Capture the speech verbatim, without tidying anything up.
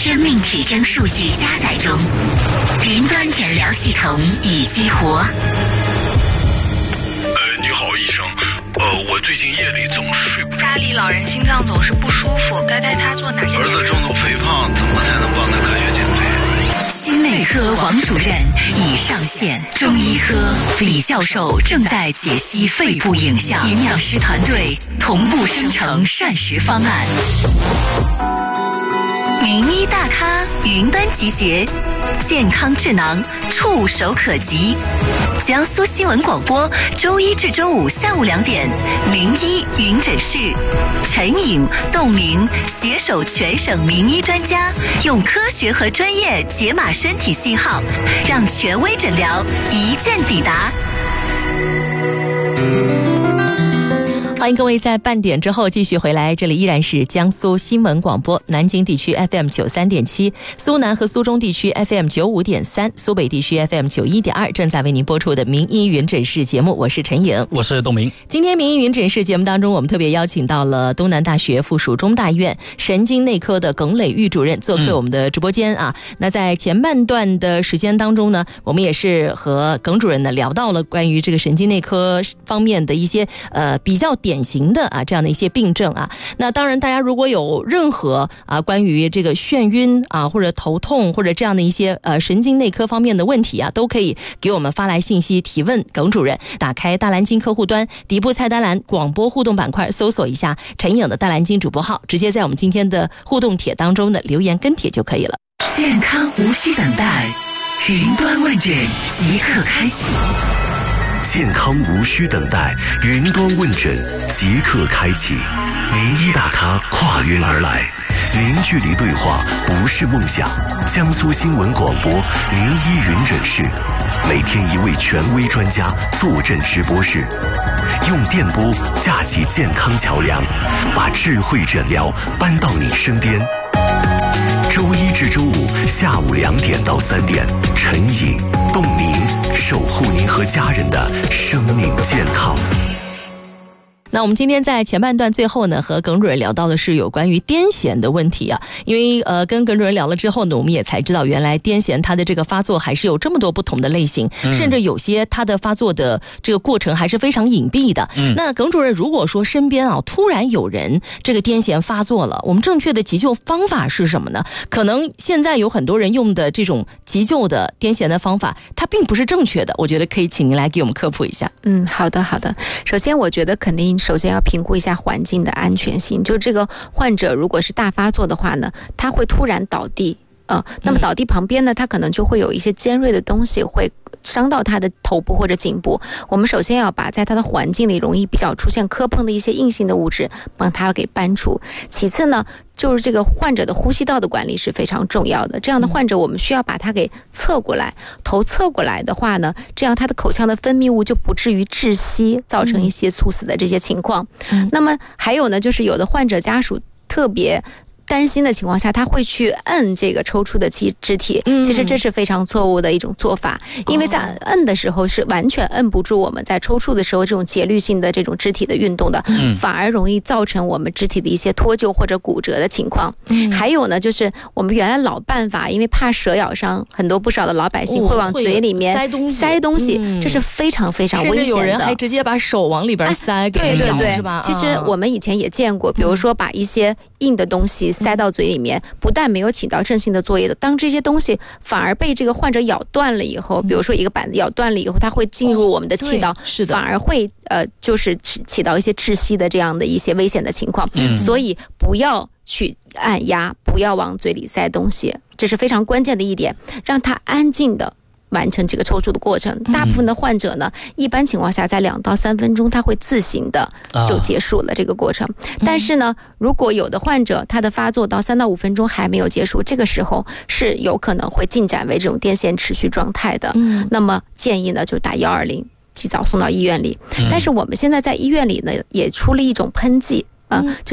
生命体征数据加载中，云端诊疗系统已激活。 呃，你好，医生。呃，我最近夜里总是睡不着。 家里老人心脏总是不舒服，该带他做哪些？ 儿子重度肥胖，怎么才能帮他科学减肥？ 心内科王主任已上线，中医科李教授正在解析肺部影像，营养师团队同步生成膳食方案。名医大咖云端集结，健康智囊触手可及。江苏新闻广播周一至周五下午两点，名医云诊室，陈颖、窦明携手全省名医专家，用科学和专业解码身体信号，让权威诊疗一键抵达。 欢迎各位在半点之后继续回来，这里依然是江苏新闻广播，南京地区 F M 九三点七，苏南和苏中地区 F M 九五点三，苏北地区 F M 九一点二，正在为您播出的名医云诊室节目，我是陈颖， 我是窦明。 今天名医云诊室节目当中，我们特别邀请到了东南大学附属中大医院神经内科的耿磊玉主任做客我们的直播间啊。嗯、那在前半段的时间当中呢，我们也是和耿主任呢聊到了关于这个神经内科方面的一些呃比较典型的啊这样的一些病症啊。那当然大家如果有任何啊关于这个眩晕啊或者头痛或者这样的一些呃神经内科方面的问题啊，都可以给我们发来信息提问耿主任。打开大蓝鲸客户端底部菜单栏广播互动板块，搜索一下陈颖的大蓝鲸主播号，直接在我们今天的互动帖当中的留言跟帖就可以了。 健康无需等待，云端问诊即刻开启。 健康无需等待，云端问诊即刻开启。名医大咖跨云而来，零距离对话不是梦想。江苏新闻广播名医云诊室，每天一位权威专家坐镇直播室，用电波架起健康桥梁，把智慧诊疗搬到你身边。周一至周五下午两点到三点，陈颖、窦明守护您和家人的生命健康。 那我们今天在前半段最后呢，和耿主任聊到的是有关于癫痫的问题啊。因为呃跟耿主任聊了之后呢，我们也才知道原来癫痫它的这个发作还是有这么多不同的类型，嗯、甚至有些它的发作的这个过程还是非常隐蔽的。嗯、那耿主任如果说身边啊突然有人这个癫痫发作了，我们正确的急救方法是什么呢？可能现在有很多人用的这种急救的癫痫的方法，它并不是正确的，我觉得可以请您来给我们科普一下。 嗯，好的好的。首先我觉得肯定首先要评估一下环境的安全性，就这个患者如果是大发作的话呢，他会突然倒地呃，那么倒地旁边呢，他可能就会有一些尖锐的东西会伤到他的头部或者颈部。我们首先要把在他的环境里容易比较出现磕碰的一些硬性的物质帮他给搬除。其次呢，就是这个患者的呼吸道的管理是非常重要的。这样的患者我们需要把他给侧过来，头侧过来的话呢，这样他的口腔的分泌物就不至于窒息，造成一些猝死的这些情况。嗯、那么还有呢，就是有的患者家属特别担心的情况下，他会去摁这个抽搐的肢体，其实这是非常错误的一种做法，因为在摁的时候是完全摁不住我们在抽搐的时候这种节律性的这种肢体的运动的，反而容易造成我们肢体的一些脱臼或者骨折的情况。还有呢，就是我们原来老办法，因为怕蛇咬伤，很多不少的老百姓会往嘴里面塞东西，塞东西，这是非常非常危险的。甚至有人还直接把手往里边塞，给对对对， 是吧？ 其实我们以前也见过，比如说把一些硬的东西塞到嘴里面，不但没有起到正性的作业的，当这些东西反而被这个患者咬断了以后，比如说一个板子咬断了以后，它会进入我们的气道，哦、是的，反而会呃就是起到一些窒息的这样的一些危险的情况。嗯、所以不要去按压，不要往嘴里塞东西，这是非常关键的一点，让它安静的完成这个抽搐的过程。大部分的患者呢，嗯、一般情况下在两到三分钟他会自行的就结束了这个过程。啊、但是呢，如果有的患者他的发作到三到五分钟还没有结束，这个时候是有可能会进展为这种癫痫持续状态的。嗯、那么建议呢就打一二零，及早送到医院里。嗯、但是我们现在在医院里呢也出了一种喷剂啊、呃，就